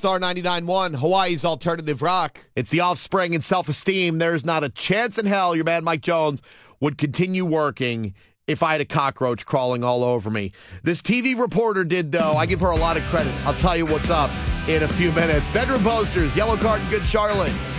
Star 99.1, Hawaii's alternative rock. It's The Offspring and Self-Esteem. There's not a chance in hell your man Mike Jones would continue working if I had a cockroach crawling all over me. This TV reporter did, though. I give her a lot of credit. I'll tell you what's up in a few minutes. Bedroom Posters, Yellow Card and Good Charlotte.